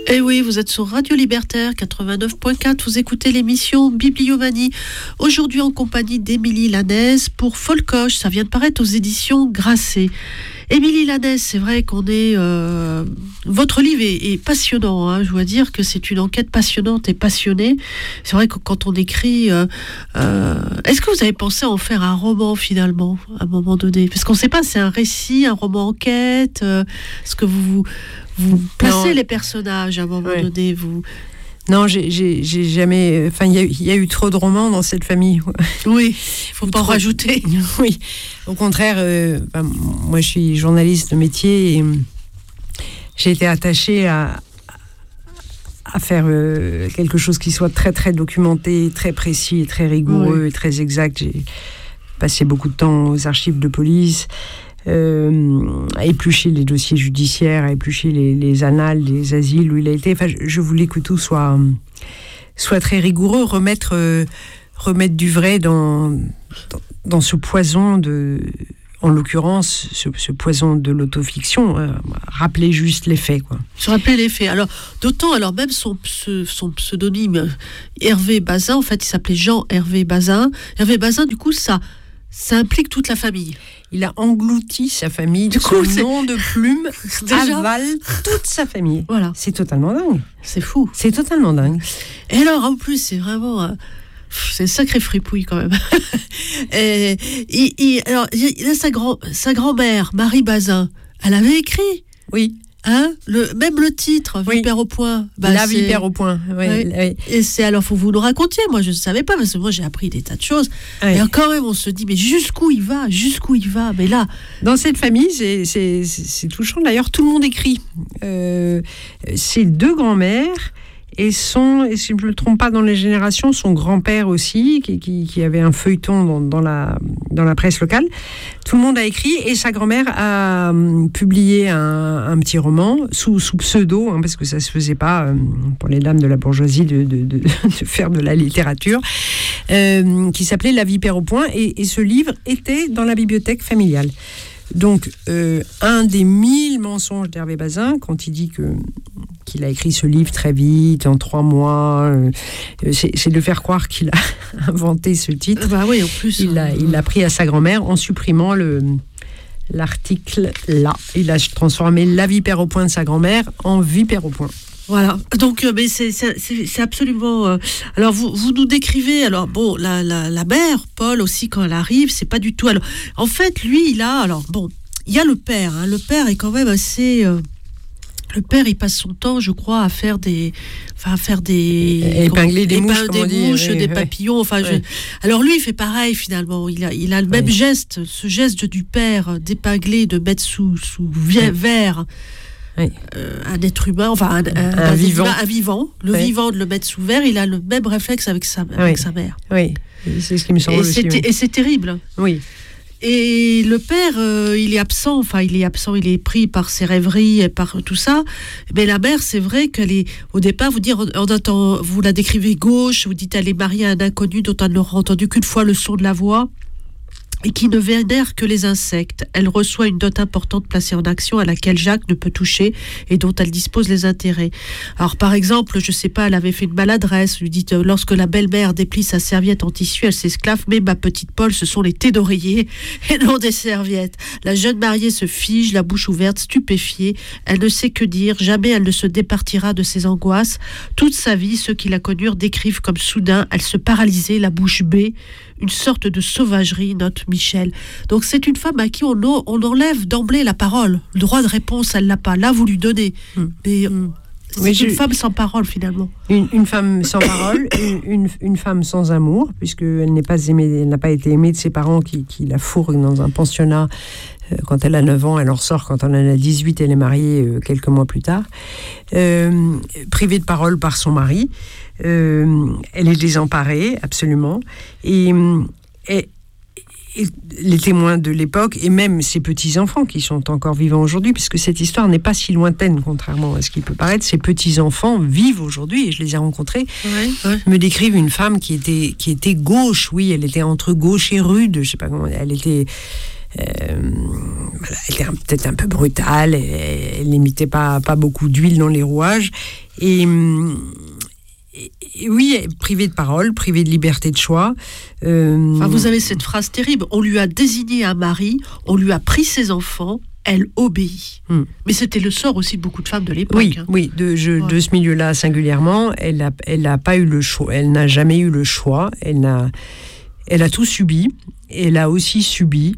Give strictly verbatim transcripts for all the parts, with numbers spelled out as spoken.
Et oui, vous êtes sur Radio Libertaire quatre-vingt-neuf virgule quatre, vous écoutez l'émission Bibliomanie. Aujourd'hui en compagnie d'Émilie Lanès pour Folcoche, ça vient de paraître aux éditions Grasset. Émilie Lanès, c'est vrai qu'on est... Euh, votre livre est, est passionnant, hein, je dois dire que c'est une enquête passionnante et passionnée. C'est vrai que quand on écrit... Euh, euh, est-ce que vous avez pensé à en faire un roman finalement, à un moment donné ? Parce qu'on ne sait pas, c'est un récit, un roman enquête, euh, est-ce que vous... Vous placez non. les personnages à un moment ouais. donné, vous... Non, j'ai, j'ai, j'ai jamais... Enfin, il y, y a eu trop de romans dans cette famille. Oui, il faut pas en rajouter. Oui, au contraire, euh, ben, moi je suis journaliste de métier et j'ai été attachée à, à faire euh, quelque chose qui soit très très documenté, très précis, très rigoureux, oui. très exact. J'ai passé beaucoup de temps aux archives de police, Euh, à éplucher les dossiers judiciaires, à éplucher les, les annales des asiles où il a été. Enfin, je, je voulais que tout soit, soit très rigoureux, remettre, euh, remettre du vrai dans, dans, dans ce poison de... En l'occurrence, ce, ce poison de l'autofiction, euh, rappeler juste les faits, quoi. Je rappelais les faits. Alors, d'autant, alors même son, son pseudonyme Hervé Bazin, en fait, il s'appelait Jean Hervé Bazin. Hervé Bazin, du coup, ça... Ça implique toute la famille. Il a englouti sa famille. Du coup, son nom de plume déjà... avale toute sa famille. Voilà. C'est totalement dingue. C'est fou. C'est totalement dingue. Et alors, en plus, c'est vraiment... Euh, c'est un sacré fripouille, quand même. Et, il, il, alors, il a sa, grand, sa grand-mère, Marie Bazin. Elle avait écrit. Oui. Hein, le, même le titre, oui. Vipère au point. Bah, la c'est... Vipère au point. Oui, oui. Oui. Et c'est alors, faut que vous nous racontiez. Moi, je ne savais pas parce que moi, j'ai appris des tas de choses. Oui. Et quand même, on se dit, mais jusqu'où il va, jusqu'où il va. Mais là, dans cette famille, c'est, c'est, c'est touchant. D'ailleurs, tout le monde écrit. Euh, c'est deux grands-mères. Et son, et si je ne me trompe pas dans les générations, son grand-père aussi, qui, qui, qui avait un feuilleton dans, dans, la, dans la presse locale. Tout le monde a écrit et sa grand-mère a um, publié un, un petit roman sous, sous pseudo, hein, parce que ça ne se faisait pas euh, pour les dames de la bourgeoisie de, de, de, de faire de la littérature, euh, qui s'appelait La Vipère au point. Et, et ce livre était dans la bibliothèque familiale. Donc, euh, un des mille mensonges d'Hervé Bazin, quand il dit que, qu'il a écrit ce livre très vite, en trois mois, euh, c'est, c'est de faire croire qu'il a inventé ce titre. Bah oui, en plus. Il l'a, il l'a pris à sa grand-mère en supprimant le, l'article là. Il a transformé La Vipère au point de sa grand-mère en Vipère au point. Voilà, donc euh, mais c'est, c'est, c'est absolument... Euh, alors vous, vous nous décrivez, alors bon, la, la, la mère, Paul aussi, quand elle arrive, c'est pas du tout... Alors, en fait, lui, il a... Alors bon, il y a le père, hein, le père est quand même assez... Euh, le père, il passe son temps, je crois, à faire des... Enfin, à faire des... Épingler des mouches, des, dit, mouches, oui, des oui. papillons, enfin... Oui. Je... Alors lui, il fait pareil, finalement. Il a, il a le même oui. geste, ce geste du père, d'épingler, de mettre sous, sous oui. verre... Oui. Euh, un être humain, enfin un, un, un, un vivant, un vivant, le oui. vivant de le mettre sous verre, il a le même réflexe avec sa, avec oui. sa mère. Oui, c'est ce qui me semble et aussi. C'est, oui. Et c'est terrible. Oui. Et le père, euh, il est absent, enfin il est absent, il est pris par ses rêveries et par tout ça. Mais la mère, c'est vrai qu'elle est, au départ, vous dire, on entend, vous la décrivez gauche, vous dites elle est mariée à un inconnu dont elle n'aura entendu qu'une fois le son de la voix. Et qui ne vénère que les insectes. Elle reçoit une dot importante placée en action à laquelle Jacques ne peut toucher et dont elle dispose les intérêts. Alors par exemple, je sais pas, elle avait fait une maladresse, lui dit, euh, lorsque la belle-mère déplie sa serviette en tissu, elle s'esclaffe, mais ma petite Paul, ce sont les thés d'oreiller et non des serviettes. La jeune mariée se fige, la bouche ouverte, stupéfiée. Elle ne sait que dire, jamais elle ne se départira de ses angoisses. Toute sa vie, ceux qui la connurent décrivent comme soudain, elle se paralysait, la bouche bée, une sorte de sauvagerie, note Michel. Donc c'est une femme à qui on, on enlève d'emblée la parole. Le droit de réponse, elle l'a pas. Là, vous lui donnez. Mmh. Mais mmh. c'est oui, une je... femme sans parole, finalement. Une, une femme sans parole, une, une, une femme sans amour, puisqu'elle n'est pas aimée, elle n'a pas été aimée de ses parents qui, qui la fourrent dans un pensionnat. Quand elle a neuf ans, elle en sort. Quand elle en a dix-huit, elle est mariée euh, quelques mois plus tard. Euh, privée de parole par son mari. Euh, elle est désemparée, absolument. Et, et, et les témoins de l'époque, et même ses petits-enfants qui sont encore vivants aujourd'hui, puisque cette histoire n'est pas si lointaine, contrairement à ce qui peut paraître. Ses petits-enfants vivent aujourd'hui, et je les ai rencontrés, ouais, ouais. me décrivent une femme qui était, qui était gauche. Oui, elle était entre gauche et rude. Je sais pas comment. Elle était... Euh, voilà, elle était peut-être un peu brutale, elle, elle n'imitait pas, pas beaucoup d'huile dans les rouages. Et, et, et oui, privée de parole, privée de liberté de choix. Euh... Enfin, vous avez cette phrase terrible, on lui a désigné un mari, on lui a pris ses enfants, elle obéit. Hmm. Mais c'était le sort aussi de beaucoup de femmes de l'époque. Oui, hein. oui, de, je, ouais. de ce milieu-là singulièrement, elle n'a elle a pas eu le choix, elle n'a jamais eu le choix, elle, n'a, elle a tout subi, elle a aussi subi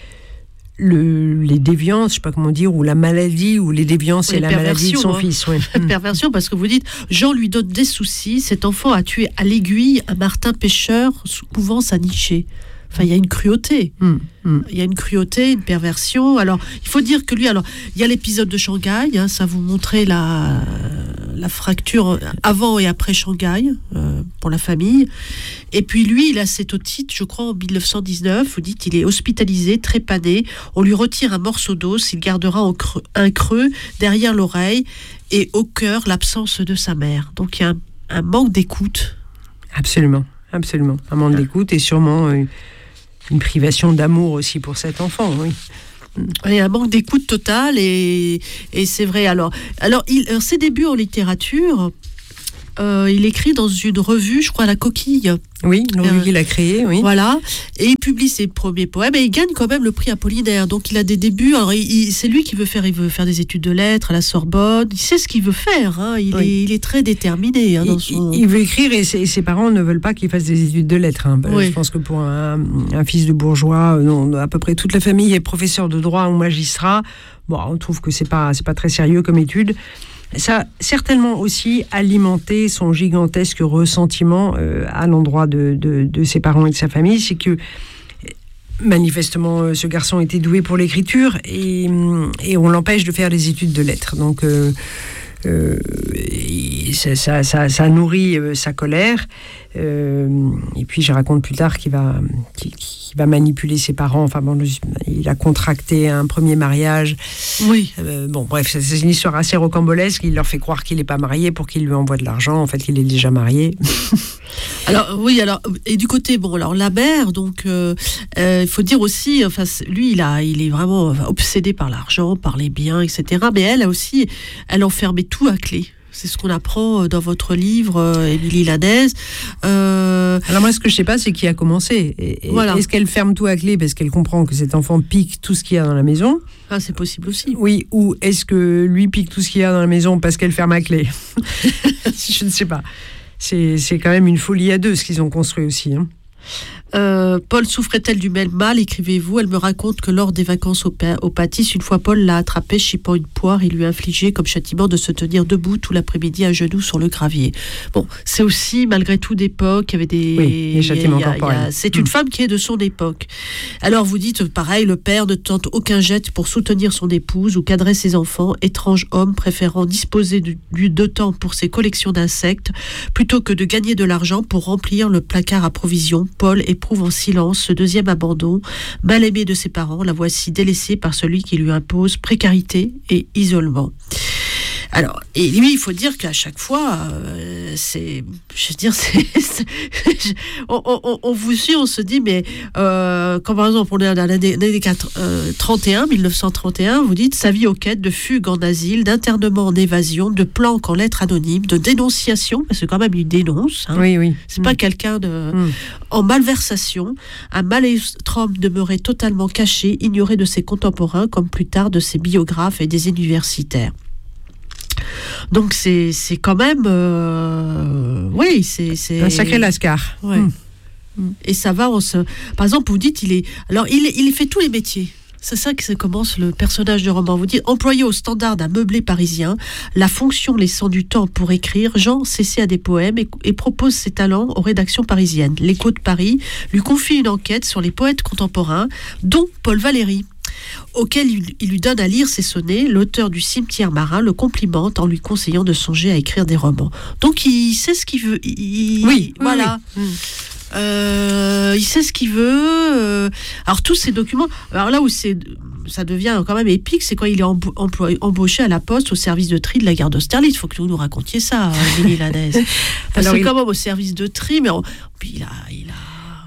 le, les déviances, je ne sais pas comment dire, ou la maladie, ou les déviances les et la maladie de son hein. fils. Oui. La perversion, parce que vous dites, Jean lui donne des soucis, cet enfant a tué à l'aiguille un Martin pêcheur couvant sa nichée. Enfin, il y a une cruauté. Mm, mm. Il y a une cruauté, une perversion. Alors, il faut dire que lui, alors, il y a l'épisode de Shanghai, hein, ça vous montrait la, la fracture avant et après Shanghai, euh, pour la famille. Et puis lui, il a cette otite, je crois, en dix-neuf cent dix-neuf, vous dites, il est hospitalisé, trépané, on lui retire un morceau d'os, il gardera en creux, un creux derrière l'oreille, et au cœur, l'absence de sa mère. Donc, il y a un, un manque d'écoute. Absolument, absolument. Un manque ah. d'écoute et sûrement... Euh, une privation d'amour aussi pour cet enfant, oui. Et un manque d'écoute totale, et, et c'est vrai. Alors, alors, il, alors, ses débuts en littérature, euh, il écrit dans une revue, je crois, La Coquille. Oui, une revue euh, qu'il a créée, oui. Voilà, et il publie ses premiers poèmes, et il gagne quand même le prix Apollinaire. Donc, il a des débuts. Alors, il, il, c'est lui qui veut faire, il veut faire des études de lettres à la Sorbonne. Il sait ce qu'il veut faire. Hein. Il, oui. est, il est très déterminé. Hein, il, dans son... il veut écrire, et ses, ses parents ne veulent pas qu'il fasse des études de lettres. Hein. Oui. Je pense que pour un, un fils de bourgeois, non, à peu près toute la famille est professeur de droit ou magistrat. Bon, on trouve que c'est pas, c'est pas très sérieux comme étude. Ça a certainement aussi alimenté son gigantesque ressentiment euh, à l'endroit de, de, de ses parents et de sa famille. C'est que, manifestement, ce garçon était doué pour l'écriture, et, et on l'empêche de faire des études de lettres. Donc, euh, euh, ça, ça, ça, ça nourrit euh, sa colère. Euh, et puis, je raconte plus tard qu'il va, qu'il, qu'il va manipuler ses parents. Enfin, bon, il a contracté un premier mariage. Oui. Euh, bon, bref, c'est, c'est une histoire assez rocambolesque. Il leur fait croire qu'il n'est pas marié pour qu'il lui envoie de l'argent. En fait, il est déjà marié. Alors, oui, alors, et du côté, bon, alors, la mère, donc, il euh, euh, faut dire aussi, enfin, lui, il, a, il est vraiment enfin, obsédé par l'argent, par les biens, et cetera. Mais elle a aussi, elle enfermait tout à clé. C'est ce qu'on apprend dans votre livre, euh, Émilie Lanez. Euh... Alors moi, ce que je ne sais pas, c'est qui a commencé. Et, et voilà. Est-ce qu'elle ferme tout à clé parce qu'elle comprend que cet enfant pique tout ce qu'il y a dans la maison ? Ah, c'est possible aussi. Oui, ou est-ce que lui pique tout ce qu'il y a dans la maison parce qu'elle ferme à clé ? Je ne sais pas. C'est, c'est quand même une folie à deux, ce qu'ils ont construit aussi. Hein. Euh, Paul souffrait-elle du même mal, écrivez-vous. Elle me raconte que lors des vacances au, pa- au Pâtis, une fois Paul l'a attrapée chipant une poire et lui infligeait comme châtiment de se tenir debout tout l'après-midi à genoux sur le gravier. Bon, c'est aussi malgré tout d'époque, il y avait des... Oui, des châtiments corporels. C'est une mmh. femme qui est de son époque. Alors vous dites, pareil, le père ne tente aucun geste pour soutenir son épouse ou cadrer ses enfants, étrange homme préférant disposer de, de temps pour ses collections d'insectes plutôt que de gagner de l'argent pour remplir le placard à provisions. Paul éprouve en silence ce deuxième abandon. Mal aimé de ses parents, la voici délaissée par celui qui lui impose précarité et isolement. Alors, et lui, il faut dire qu'à chaque fois, euh, c'est, je veux dire, c'est, c'est on, on, on vous suit, on se dit, mais euh, quand par exemple on est dans l'année, l'année trente et un, mille neuf cent trente et un, vous dites sa vie aux quêtes de fugue en asile, d'internement en évasion, de planque en lettres anonymes, de dénonciation, parce que quand même il dénonce. Hein, oui, oui. C'est mmh. pas quelqu'un de, mmh. en malversation, un maelstrom demeuré totalement caché, ignoré de ses contemporains, comme plus tard de ses biographes et des universitaires. Donc c'est, c'est quand même euh, oui c'est, c'est un sacré lascar. Ouais. Mmh. Et ça va on se par exemple vous dites il est alors il, il fait tous les métiers. C'est ça que ça commence le personnage de roman. Vous dites employé au standard d'un meublé parisien, la fonction laissant du temps pour écrire, Jean s'essaie à des poèmes et, et propose ses talents aux rédactions parisiennes. L'Écho de Paris lui confie une enquête sur les poètes contemporains, dont Paul Valéry, auquel il lui donne à lire ses sonnets. L'auteur du Cimetière marin le complimente en lui conseillant de songer à écrire des romans. Donc il sait ce qu'il veut. Il, oui, voilà. Oui, oui. Euh, il sait ce qu'il veut. Euh, alors tous ces documents. Alors là où c'est, ça devient quand même épique, c'est quand il est embo- employé, embauché à la Poste au service de tri de la gare d'Austerlitz. Il faut que vous nous racontiez ça, Émilie Lanez. Parce que il... quand même au service de tri, mais on, puis il a, il a.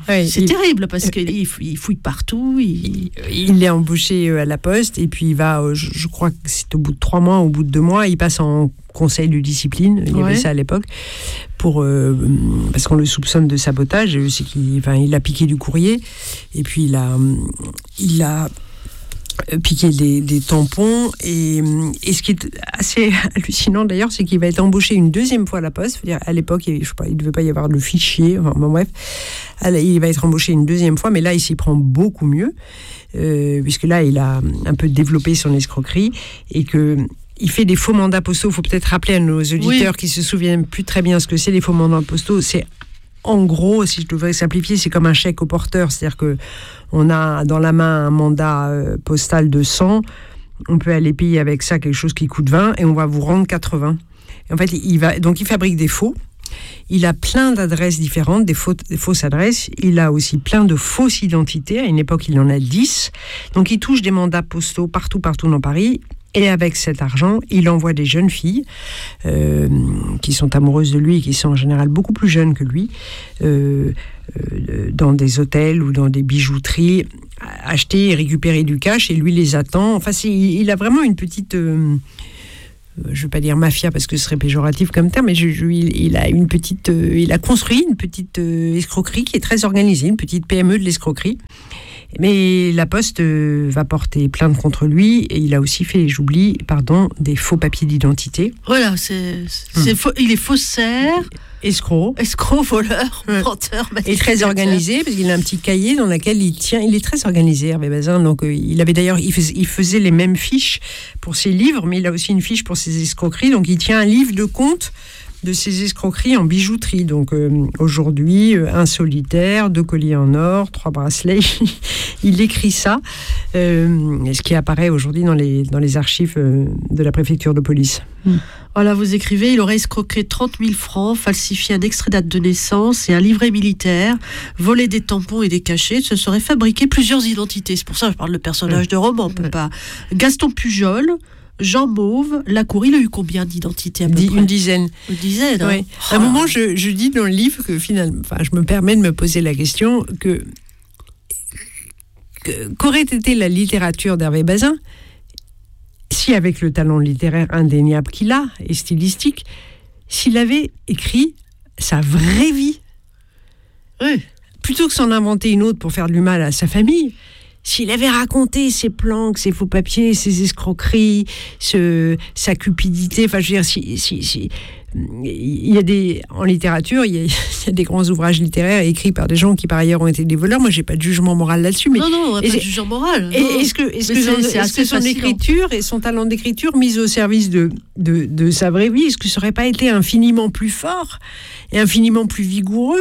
Ouais, c'est il, terrible parce qu'il il fouille partout. Il... il est embauché à la Poste et puis il va, je, je crois que c'est au bout de trois mois, au bout de deux mois, il passe en conseil de discipline. Il y ouais. avait ça à l'époque. Pour, euh, parce qu'on le soupçonne de sabotage. C'est qu'il, enfin, il a piqué du courrier et puis il a, il a piquer des, des tampons et, et ce qui est assez hallucinant d'ailleurs, c'est qu'il va être embauché une deuxième fois à la Poste. Dire, à l'époque, il ne devait pas y avoir de fichier, enfin bon, bref, il va être embauché une deuxième fois, mais là il s'y prend beaucoup mieux euh, puisque là il a un peu développé son escroquerie et que il fait des faux mandats postaux. Il faut peut-être rappeler à nos auditeurs oui. qui se souviennent plus très bien ce que c'est les faux mandats postaux. C'est en gros, si je devrais simplifier, c'est comme un chèque au porteur. C'est-à-dire qu'on a dans la main un mandat euh, postal de cent, on peut aller payer avec ça quelque chose qui coûte vingt et on va vous rendre quatre-vingts. Et en fait, il va, donc il fabrique des faux. Il a plein d'adresses différentes, des, faux, des fausses adresses. Il a aussi plein de fausses identités. À une époque, il en a dix. Donc il touche des mandats postaux partout, partout dans Paris. Et avec cet argent, il envoie des jeunes filles euh, qui sont amoureuses de lui et qui sont en général beaucoup plus jeunes que lui, euh, euh, dans des hôtels ou dans des bijouteries, acheter et récupérer du cash et lui les attend. Enfin, c'est, il a vraiment une petite... Euh, je ne veux pas dire mafia parce que ce serait péjoratif comme terme, mais je, je, il, il a une petite, euh, il a construit une petite euh, escroquerie qui est très organisée, une petite P M E de l'escroquerie. Mais la Poste euh, va porter plainte contre lui et il a aussi fait, j'oublie, pardon, des faux papiers d'identité. Voilà, c'est, c'est hum. faux, il est faussaire, escroc, escroc, voleur, ouais. menteur, et très organisé parce qu'il a un petit cahier dans lequel il tient. Il est très organisé, Hervé Bazin. Donc euh, il avait d'ailleurs, il faisait, il faisait les mêmes fiches pour ses livres, mais il a aussi une fiche pour ses escroqueries. Donc il tient un livre de compte de ses escroqueries en bijouterie. Donc euh, aujourd'hui, euh, un solitaire, deux colliers en or, trois bracelets. Il écrit ça, euh, ce qui apparaît aujourd'hui dans les, dans les archives euh, de la préfecture de police. Mmh. Voilà, vous écrivez, il aurait escroqué trente mille francs, falsifié un extrait date de naissance et un livret militaire, volé des tampons et des cachets, se serait fabriqué plusieurs identités. C'est pour ça que je parle de personnage mmh. de roman, on peut mmh. pas. Gaston Pujol, Jean Mauve, Lacour, il a eu combien d'identités à peu Di- près ? Une dizaine. Une dizaine, oui. hein. À un moment, je, je dis dans le livre que finalement, enfin, je me permets de me poser la question que, que qu'aurait été la littérature d'Hervé Bazin si, avec le talent littéraire indéniable qu'il a et stylistique, s'il avait écrit sa vraie vie, oui. plutôt que s'en inventer une autre pour faire du mal à sa famille. S'il avait raconté ses planques, ses faux papiers, ses escroqueries, ce, sa cupidité, enfin, je veux dire, si, si, si, il y a des, en littérature, il y, a, il y a des grands ouvrages littéraires écrits par des gens qui, par ailleurs, ont été des voleurs. Moi, j'ai pas de jugement moral là-dessus. Mais non, non, on n'a pas de jugement moral. Et, est-ce que, est-ce que, son, est-ce que son écriture et son talent d'écriture mis au service de, de, de sa vraie vie, est-ce que ça n'aurait pas été infiniment plus fort et infiniment plus vigoureux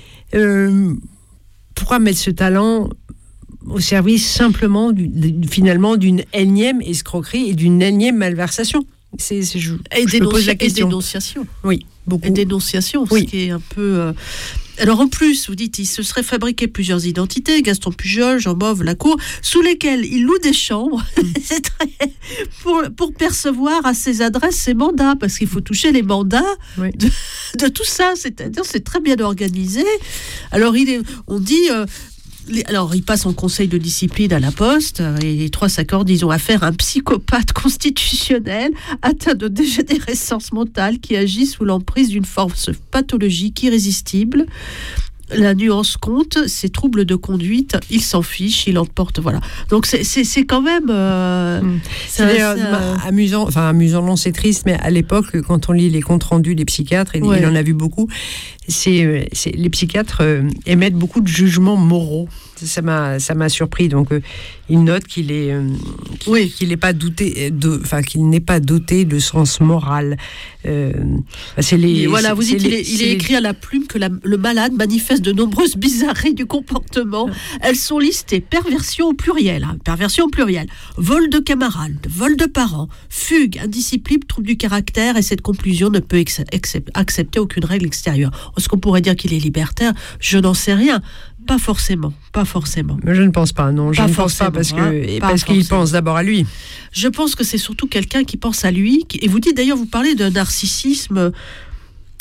euh, Pourquoi mettre ce talent au service simplement, du, de, finalement, d'une énième escroquerie et d'une énième malversation? C'est, c'est, je, et, je me pose la question. Et dénonciation. Oui, beaucoup. Et dénonciation, oui. Ce qui est un peu... Euh... Alors en plus, vous dites, il se serait fabriqué plusieurs identités, Gaston Pujol, Jean Mauve, Lacour, sous lesquelles il loue des chambres mm. c'est très... pour, pour percevoir à ses adresses ses mandats, parce qu'il faut toucher les mandats oui. de, de tout ça. C'est-à-dire, c'est très bien organisé. Alors, il est, on dit... Euh, Alors, il passe en conseil de discipline à la Poste et les trois s'accordent, ils ont affaire à un psychopathe constitutionnel atteint de dégénérescence mentale qui agit sous l'emprise d'une force pathologique irrésistible. La nuance compte, ses troubles de conduite, il s'en fiche, il emporte, voilà. Donc c'est, c'est, c'est quand même... Euh, mmh. C'est, c'est euh, euh, amusant, enfin amusant, non c'est triste, mais à l'époque, quand on lit les comptes rendus des psychiatres, et ouais. il en a vu beaucoup, c'est, c'est, les psychiatres euh, émettent beaucoup de jugements moraux. Ça m'a, ça m'a surpris. Donc, euh, il note qu'il est, euh, qu'il, oui. qu'il n'est pas doté, de, enfin qu'il n'est pas doté de sens moral. Euh, c'est les. Et voilà, vous dites, les, il est, il est écrit à la plume que la, le malade manifeste de nombreuses bizarreries du comportement. Elles sont listées perversion au pluriel, hein, perversion au pluriel, vol de camarades, vol de parents, fugue, indiscipline, trouble du caractère, et cette conclusion ne peut ex- accept, accepter aucune règle extérieure. Est-ce qu'on pourrait dire qu'il est libertaire ? Je n'en sais rien. Pas forcément, pas forcément. Mais je ne pense pas, non. Je pas ne pense pas parce, que, hein, parce qu'il pense d'abord à lui. Je pense que c'est surtout quelqu'un qui pense à lui. Qui, et vous dites d'ailleurs, vous parlez d'un narcissisme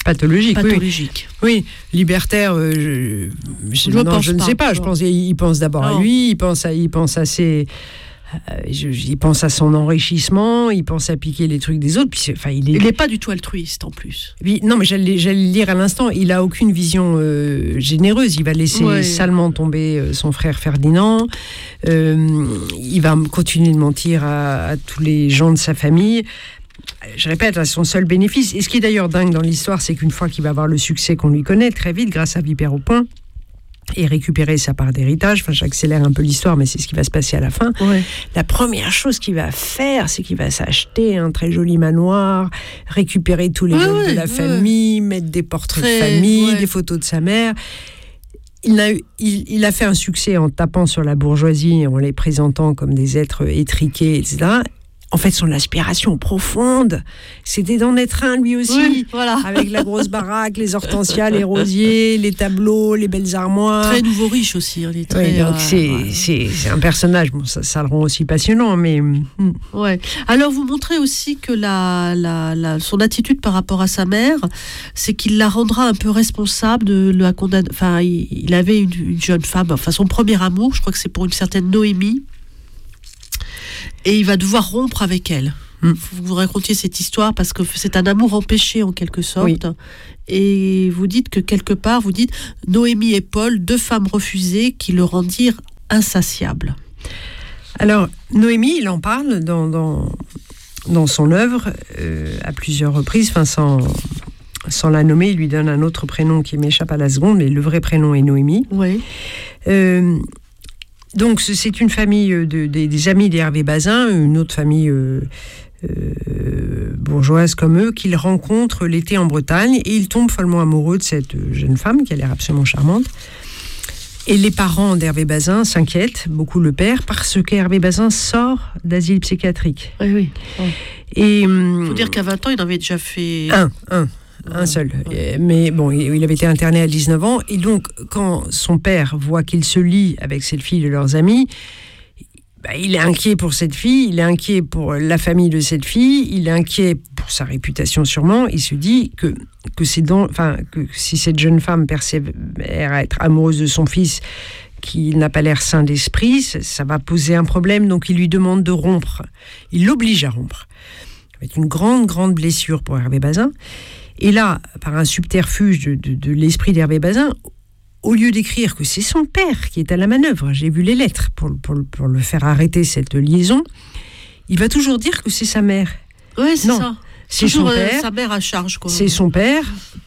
pathologique. Pathologique. Oui, oui. Libertaire, euh, je, je, je, non, je ne pas, sais pas. Je pense, il pense d'abord non. à lui, il pense à, il pense à ses... Euh, je, il pense à son enrichissement, il pense à piquer les trucs des autres. Puis enfin, il est... il n'est pas du tout altruiste en plus. Puis, non, mais j'allais, j'allais le dire à l'instant, il n'a aucune vision euh, généreuse. Il va laisser ouais. salement tomber euh, son frère Ferdinand. Euh, il va continuer de mentir à, à tous les gens de sa famille. Je répète, à son seul bénéfice. Et ce qui est d'ailleurs dingue dans l'histoire, c'est qu'une fois qu'il va avoir le succès qu'on lui connaît, très vite, grâce à Vipère au Point, et récupérer sa part d'héritage, enfin j'accélère un peu l'histoire, mais c'est ce qui va se passer à la fin. Ouais. La première chose qu'il va faire, c'est qu'il va s'acheter un très joli manoir, récupérer tous les ouais, meubles ouais, de la ouais. famille, mettre des portraits très, de famille, ouais. des photos de sa mère. Il a, eu, il, il a fait un succès en tapant sur la bourgeoisie, en les présentant comme des êtres étriqués, et cetera. En fait, son aspiration profonde, c'était d'en être un, lui aussi, oui, voilà. avec la grosse baraque, les hortensias, les rosiers, les tableaux, les belles armoires. Très nouveau riche aussi. Il est très, oui, donc euh, c'est, ouais. c'est, c'est un personnage, bon, ça, ça le rend aussi passionnant, mais... Ouais. Alors, vous montrez aussi que la, la, la, son attitude par rapport à sa mère, c'est qu'il la rendra un peu responsable de la condamnation. Enfin, il, il avait une, une jeune femme, enfin son premier amour, je crois que c'est pour une certaine Noémie, et il va devoir rompre avec elle. Mm. Vous vous racontiez cette histoire parce que c'est un amour empêché en quelque sorte. Oui. Et vous dites que quelque part, vous dites Noémie et Paul, deux femmes refusées qui le rendirent insatiable. Alors, Noémie, il en parle dans, dans, dans son œuvre euh, à plusieurs reprises, enfin, sans, sans la nommer, il lui donne un autre prénom qui m'échappe à la seconde, mais le vrai prénom est Noémie. Oui. Euh, Donc, c'est une famille de, de, des amis d'Hervé Bazin, une autre famille euh, euh, bourgeoise comme eux, qu'il rencontre l'été en Bretagne, et il tombe follement amoureux de cette jeune femme qui a l'air absolument charmante. Et les parents d'Hervé Bazin s'inquiètent, beaucoup le père, parce qu'Hervé Bazin sort d'asile psychiatrique. Oui, oui. Oh. Et il faut dire qu'à vingt ans, il en avait déjà fait... Un, un. Un seul. Ouais. Mais bon, il avait été interné à dix-neuf ans. Et donc, quand son père voit qu'il se lie avec cette fille de leurs amis, bah, il est inquiet pour cette fille, il est inquiet pour la famille de cette fille, il est inquiet pour sa réputation sûrement. Il se dit que, que, c'est dans, enfin, que si cette jeune femme persévère à être amoureuse de son fils, qui n'a pas l'air sain d'esprit, ça, ça va poser un problème. Donc, il lui demande de rompre. Il l'oblige à rompre. Avec une grande, grande blessure pour Hervé Bazin. Et là, par un subterfuge de, de, de l'esprit d'Hervé Bazin, au lieu d'écrire que c'est son père qui est à la manœuvre, j'ai vu les lettres pour, pour, pour le faire arrêter cette liaison, il va toujours dire que c'est sa mère. Oui, c'est non, ça. C'est toujours son père. Euh, sa mère à charge, quoi. C'est son père,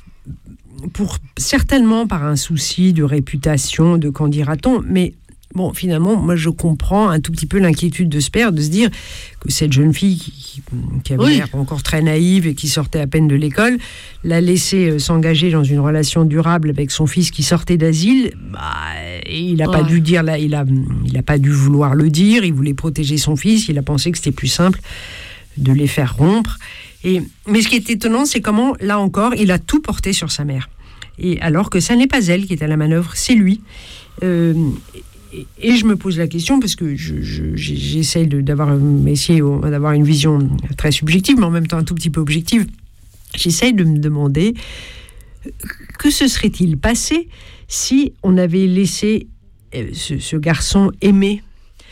pour, certainement par un souci de réputation, de qu'en dira-t-on, mais... Bon, finalement, moi, je comprends un tout petit peu l'inquiétude de ce père de se dire que cette jeune fille qui, qui avait oui. l'air encore très naïve et qui sortait à peine de l'école, l'a laissé s'engager dans une relation durable avec son fils qui sortait d'asile. Bah, il n'a ouais. pas dû dire là, il a, il a pas dû vouloir le dire. Il voulait protéger son fils. Il a pensé que c'était plus simple de les faire rompre. Et mais ce qui est étonnant, c'est comment là encore, il a tout porté sur sa mère. Et alors que ça n'est pas elle qui est à la manœuvre, c'est lui. Euh, Et je me pose la question, parce que je, je, j'essaye de, d'avoir, essayé d'avoir une vision très subjective, mais en même temps un tout petit peu objective. J'essaye de me demander que se serait-il passé si on avait laissé ce, ce garçon aimer.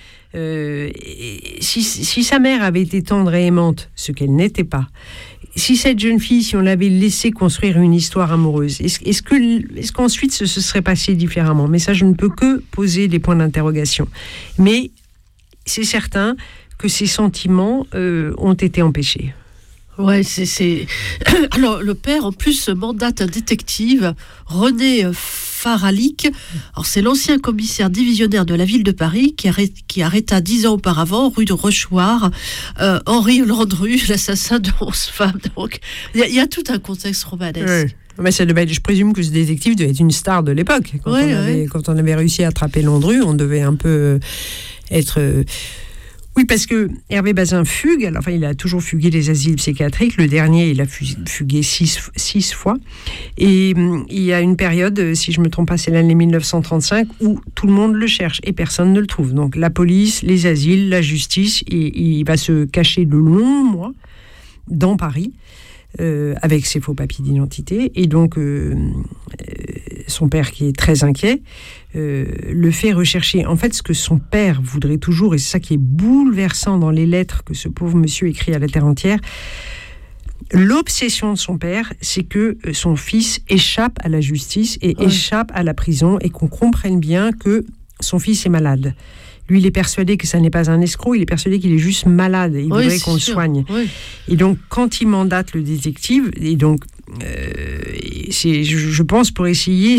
Euh, si, si sa mère avait été tendre et aimante, ce qu'elle n'était pas, si cette jeune fille, si on l'avait laissée construire une histoire amoureuse, est-ce, est-ce, que, est-ce qu'ensuite ce se serait passé différemment ? Mais ça, je ne peux que poser des points d'interrogation. Mais c'est certain que ces sentiments euh, ont été empêchés. Ouais, c'est, c'est... Alors, le père, en plus, mandate un détective, René Faralic. Alors, c'est l'ancien commissaire divisionnaire de la ville de Paris qui, arrête, qui arrêta dix ans auparavant, rue de Rochoir, euh, Henri Landru, l'assassin de onze femmes. Donc, il y, y a tout un contexte romanesque. Ouais. Mais ça devait être, je présume que ce détective devait être une star de l'époque. Quand, ouais, on, avait, ouais. quand on avait réussi à attraper Landru, on devait un peu être... Oui, parce que Hervé Bazin fugue, alors, enfin, il a toujours fugué des asiles psychiatriques. Le dernier, il a fugué six, six fois. Et hum, il y a une période, si je ne me trompe pas, c'est l'année dix-neuf cent trente-cinq, où tout le monde le cherche et personne ne le trouve. Donc la police, les asiles, la justice, et, et il va se cacher de longs mois dans Paris. euh, avec ses faux papiers d'identité. Et donc, euh, euh, son père, qui est très inquiet, euh, le fait rechercher. En fait, ce que son père voudrait toujours, et c'est ça qui est bouleversant dans les lettres que ce pauvre monsieur écrit à la terre entière, l'obsession de son père, c'est que son fils échappe à la justice et ouais. échappe à la prison, et qu'on comprenne bien que son fils est malade. Lui, il est persuadé que ça n'est pas un escroc, il est persuadé qu'il est juste malade, et il oui, voudrait qu'on sûr. le soigne. Oui. Et donc, quand il mandate le détective, et donc, euh, c'est, je, je pense, pour essayer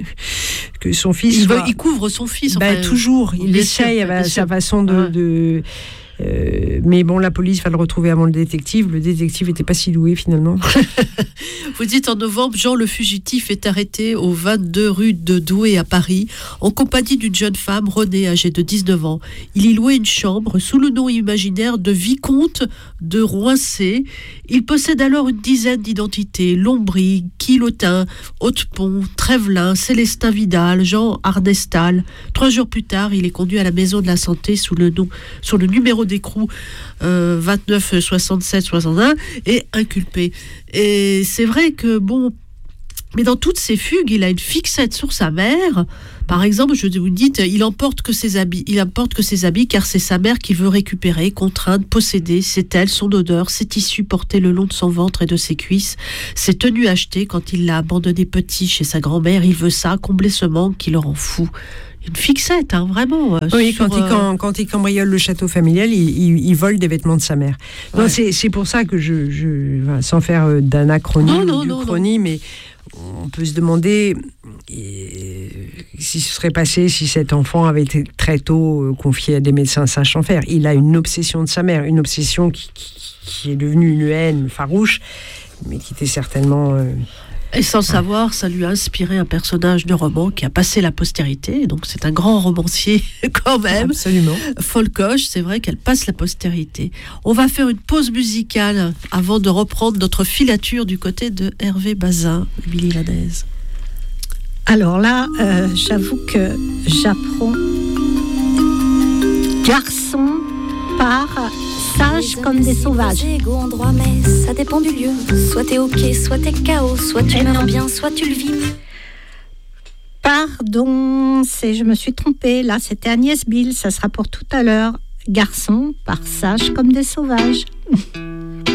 que son fils... Il, soit, veut, il couvre son fils. Bah, enfin, toujours, il essaye sûr, à sa façon de... Ouais. de Euh, mais bon, la police va le retrouver avant le détective. Le détective n'était pas si doué finalement. Vous dites en novembre, Jean le fugitif est arrêté au vingt-deux rue de Douai à Paris en compagnie d'une jeune femme, Renée, âgée de dix-neuf ans. Il y louait une chambre sous le nom imaginaire de Vicomte de Roincé. Il possède alors une dizaine d'identités: Lombry, Quillotin, Hautepont, Trévelin, Célestin Vidal, Jean Ardestal. Trois jours plus tard, il est conduit à la maison de la santé sous le nom, sur le numéro d'écrou euh, vingt-neuf soixante-sept soixante-un et inculpé. Et c'est vrai que bon, mais dans toutes ces fugues, il a une fixette sur sa mère. Par exemple, je vous dis, il emporte que ses habits, il emporte que ses habits, car c'est sa mère qui veut récupérer, contraindre, posséder. C'est elle, son odeur, ses tissus portés le long de son ventre et de ses cuisses, ses tenues achetées quand il l'a abandonné petit chez sa grand-mère. Il veut ça, combler ce manque qui le rend fou. Une fixette, hein, vraiment. Euh, oui, sur, quand, il, quand, quand il cambriole le château familial, il, il, il vole des vêtements de sa mère. Ouais. Non, c'est, c'est pour ça que je, je enfin, sans faire d'anachronie non, non, ou d'uchronie, mais on peut se demander euh, si ce serait passé si cet enfant avait été très tôt euh, confié à des médecins sachant faire. Il a une obsession de sa mère, une obsession qui, qui, qui est devenue une haine farouche, mais qui était certainement... Euh, Et sans savoir, ça lui a inspiré un personnage de roman qui a passé la postérité. Donc c'est un grand romancier quand même. Absolument. Folcoche, c'est vrai qu'elle passe la postérité. On va faire une pause musicale avant de reprendre notre filature du côté de Hervé Bazin, Émilie Ladaise. Alors là, euh, j'avoue que j'apprends garçon par... Sage comme des sauvages. Égaux en droit, mais ça dépend du lieu. Soit t'es ok, soit t'es K O, soit tu meurs bien, soit tu le vis. Pardon, c'est, je me suis trompée. Là, c'était Agnès Bill. Ça sera pour tout à l'heure. Garçon par sage comme des sauvages.